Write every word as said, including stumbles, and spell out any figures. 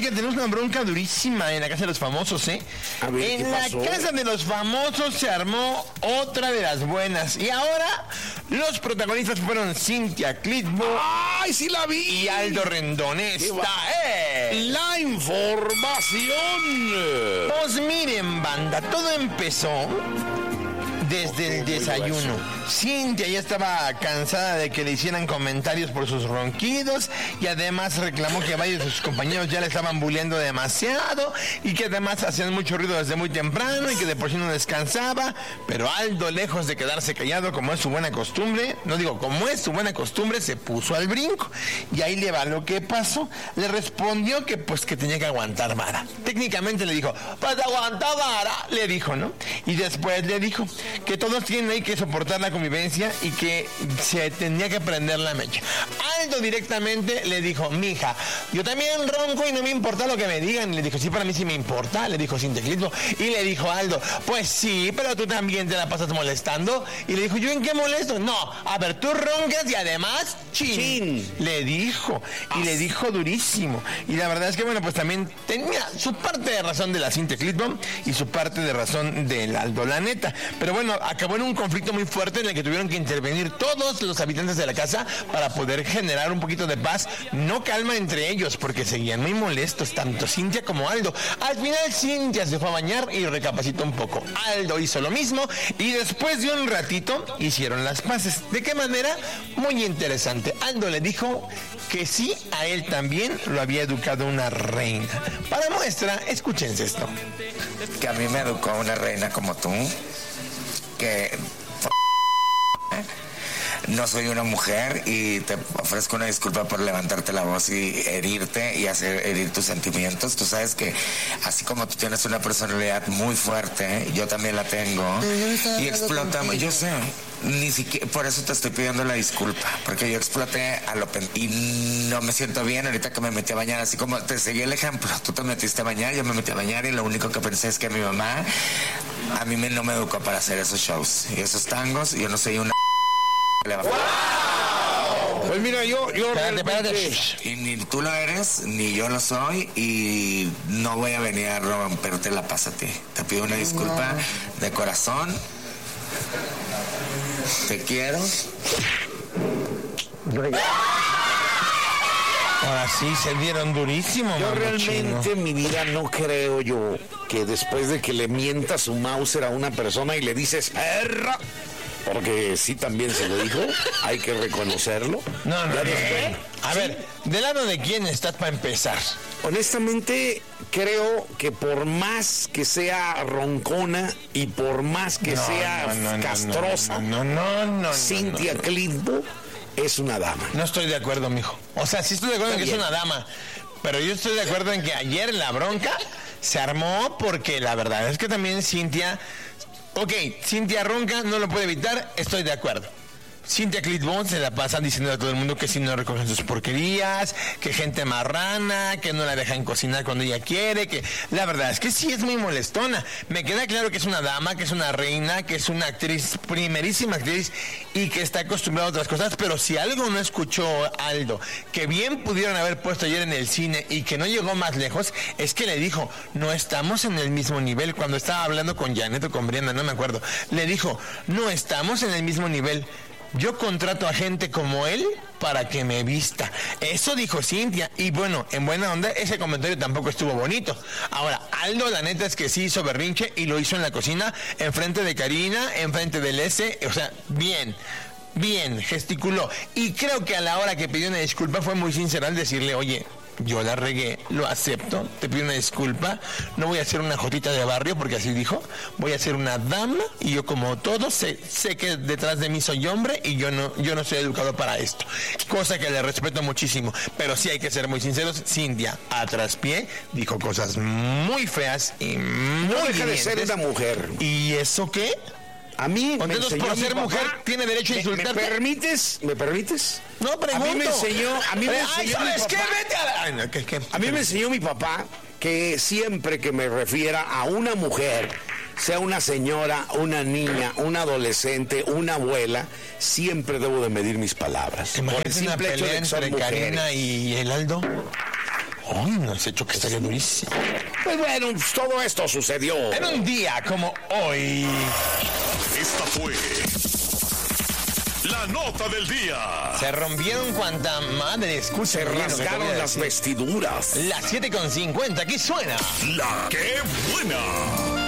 Oiga, tenemos una bronca durísima en la Casa de los Famosos, ¿eh? A ver, ¿qué en la pasó? Casa de los Famosos se armó otra de las buenas. Y ahora los protagonistas fueron Cynthia Clitbo. ¡Ay, sí la vi! Y Aldo Rendón. Esta es la información. Pues miren, banda, todo empezó desde el desayuno. Cynthia ya estaba cansada de que le hicieran comentarios por sus ronquidos y además reclamó que varios de sus compañeros ya le estaban bulleando demasiado y que además hacían mucho ruido desde muy temprano y que de por sí no descansaba. Pero Aldo, lejos de quedarse callado como es su buena costumbre, no digo como es su buena costumbre, se puso al brinco. Y ahí le va lo que pasó. Le respondió que pues que tenía que aguantar vara. Técnicamente le dijo, pues aguanta vara, le dijo, ¿no? Y después le dijo que todos tienen ahí que soportar la convivencia y que se tenía que prender la mecha. Aldo directamente le dijo, mija, yo también ronco y no me importa lo que me digan. Y le dijo, sí, para mí sí me importa, le dijo Cynthia Clitbo. Y le dijo Aldo, pues sí, pero tú también te la pasas molestando. Y le dijo, ¿yo en qué molesto? No, a ver, tú roncas y además chin, chin. Le dijo, y le dijo durísimo. Y la verdad es que, bueno, pues también tenía su parte de razón de la Cynthia Clitbo y su parte de razón del Aldo, la neta. Pero bueno, acabó en un conflicto muy fuerte en el que tuvieron que intervenir todos los habitantes de la casa para poder generar un poquito de paz, no calma entre ellos, porque seguían muy molestos, tanto Cynthia como Aldo. Al final Cynthia se fue a bañar y recapacitó un poco. Aldo hizo lo mismo y después de un ratito hicieron las paces. ¿De qué manera? Muy interesante. Aldo le dijo que sí, a él también lo había educado una reina. Para muestra, escúchense esto. Que a mí me educó una reina como tú, que no soy una mujer y te ofrezco una disculpa por levantarte la voz y herirte y hacer herir tus sentimientos. Tú sabes que así como tú tienes una personalidad muy fuerte, yo también la tengo y explotamos. Yo sé, ni siquiera por eso te estoy pidiendo la disculpa, porque yo exploté a lo pen... y no me siento bien ahorita que me metí a bañar, así como te seguí el ejemplo. Tú te metiste a bañar, yo me metí a bañar y lo único que pensé es que mi mamá a mí me, no me educó para hacer esos shows y esos tangos. Yo no soy una... ¡Wow! Pues mira, yo, yo espérate, espérate. Y ni tú lo eres, ni yo lo soy, y no voy a venir a romperte la paz a ti. Te pido una disculpa no. de corazón. Te quiero. Ahora sí, se dieron durísimo. Yo chino. realmente en mi vida no creo yo que después de que le mientas su Mauser a una persona y le dices ¡erra! Porque sí también se lo dijo, hay que reconocerlo. No, no, no. ¿Eh? A ¿Sí? ver, ¿del lado de quién estás para empezar? Honestamente, creo que por más que sea roncona y por más que no, sea no, no, castrosa, no, no, no, no, Cynthia no, no. Clitbo es una dama. No estoy de acuerdo, mijo. O sea, sí estoy de acuerdo Está en que bien. es una dama, pero yo estoy de acuerdo en que ayer la bronca se armó porque la verdad es que también Cynthia... Ok, Cynthia ronca, no lo puede evitar, estoy de acuerdo. Cynthia Clitbo se la pasan diciendo a todo el mundo que si no recogen sus porquerías, que gente marrana, que no la dejan cocinar cuando ella quiere, que la verdad es que sí es muy molestona. Me queda claro que es una dama, que es una reina, que es una actriz, primerísima actriz y que está acostumbrada a otras cosas, pero si algo no escuchó Aldo, que bien pudieron haber puesto ayer en el cine y que no llegó más lejos, es que le dijo, no estamos en el mismo nivel. Cuando estaba hablando con Janet o con Brianda, no me acuerdo, le dijo, no estamos en el mismo nivel. Yo contrato a gente como él para que me vista. Eso dijo Cynthia. Y bueno, en buena onda, ese comentario tampoco estuvo bonito. Ahora, Aldo, la neta es que sí hizo berrinche y lo hizo en la cocina, enfrente de Karina, enfrente del S. O sea, bien. Bien, gesticuló. Y creo que a la hora que pidió una disculpa fue muy sincera al decirle, oye, yo la regué, lo acepto, te pido una disculpa, no voy a hacer una jotita de barrio, porque así dijo, voy a ser una dama, y yo como todos sé, sé que detrás de mí soy hombre, y yo no, yo no soy educado para esto, cosa que le respeto muchísimo, pero sí hay que ser muy sinceros. Cynthia, a traspié, dijo cosas muy feas y muy no deja de hirientes. ser una mujer. ¿Y eso qué? A mí me entonces, por ser papá, mujer, ¿tiene derecho a insultarte? ¿Me permites? ¿Me permites? No, pregunto. A mí me enseñó, a mí me Ay, enseñó ¿sabes mi qué? papá, Vete a la... Ay, no, ¿qué, qué? A mí me enseñó mi papá que siempre que me refiera a una mujer, sea una señora, una niña, una adolescente, una abuela, siempre debo de medir mis palabras. Por el simple hecho de que son entre Karina y el Aldo. Ay, no has hecho que estaría durísimo. Pues bueno, pues todo esto sucedió en un día como hoy. Esta fue la nota del día. Se rompieron cuanta madre, escucha. Se rasgaron las vestiduras. Las siete con cincuenta, aquí suena La que buena.